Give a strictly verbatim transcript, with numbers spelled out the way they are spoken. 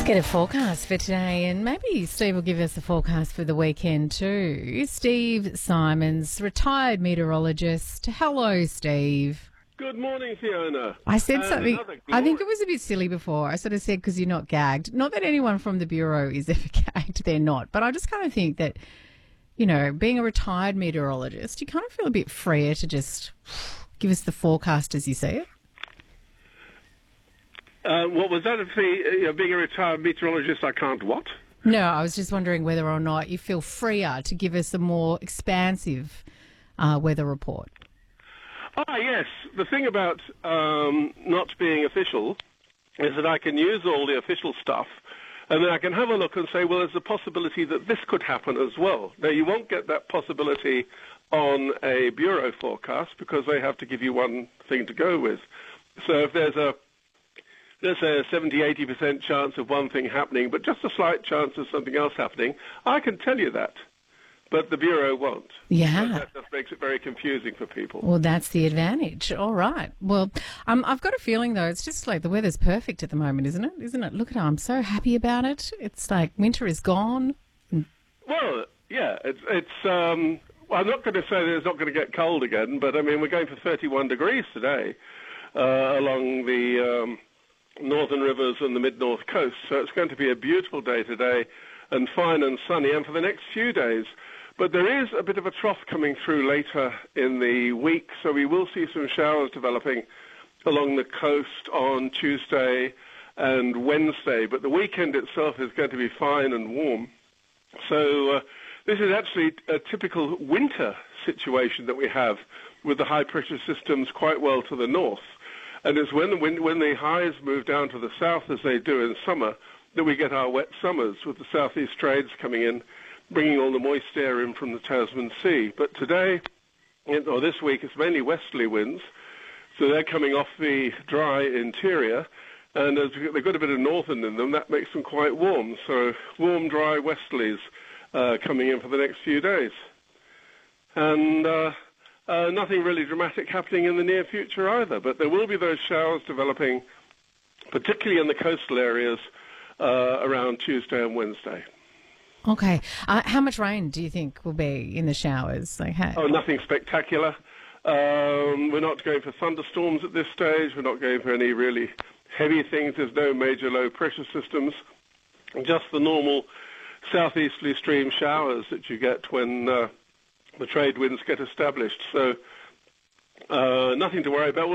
Get a forecast for today, and maybe Steve will give us a forecast for the weekend too. Steve Simons, retired meteorologist. Hello, Steve. Good morning, Fiona. I said And something, another I think it glorious- was a bit silly before. I sort of said because you're not gagged. Not that anyone from the Bureau is ever gagged, they're not. But I just kind of think that, you know, being a retired meteorologist, you kind of feel a bit freer to just give us the forecast as you see it. Uh, what was that? If the, you know, being a retired meteorologist, I can't what? No, I was just wondering whether or not you feel freer to give us a more expansive uh, weather report. Ah, yes. The thing about um, not being official is that I can use all the official stuff, and then I can have a look and say, well, there's a possibility that this could happen as well. Now, you won't get that possibility on a Bureau forecast because they have to give you one thing to go with. So if there's a There's a seventy, eighty percent chance of one thing happening, but just a slight chance of something else happening, I can tell you that. But the Bureau won't. Yeah. That just makes it very confusing for people. Well, that's the advantage. All right. Well, um, I've got a feeling, though, it's just like the weather's perfect at the moment, isn't it? Isn't it? Look at it. I'm so happy about it. It's like winter is gone. Well, yeah, it's, it's um, well, I'm not going to say that it's not going to get cold again, but, I mean, we're going for thirty-one degrees today uh, along the Um, northern rivers and the mid-north coast. So it's going to be a beautiful day today and fine and sunny, and for the next few days. But there is a bit of a trough coming through later in the week, so we will see some showers developing along the coast on Tuesday and Wednesday. But the weekend itself is going to be fine and warm. So uh, this is actually a typical winter situation that we have with the high-pressure systems quite well to the north. And it's when, when, when the highs move down to the south, as they do in summer, that we get our wet summers with the southeast trades coming in, bringing all the moist air in from the Tasman Sea. But today, or this week, it's mainly westerly winds, so they're coming off the dry interior, and as they've got a bit of northern in them, that makes them quite warm. So warm, dry westerlies uh, coming in for the next few days. And Uh, Uh, nothing really dramatic happening in the near future either, but there will be those showers developing, particularly in the coastal areas, uh, around Tuesday and Wednesday. Okay. Uh, how much rain do you think will be in the showers? Like how- Oh, nothing spectacular. Um, we're not going for thunderstorms at this stage. We're not going for any really heavy things. There's no major low-pressure systems. Just the normal southeasterly stream showers that you get when Uh, the trade winds get established. So uh, nothing to worry about.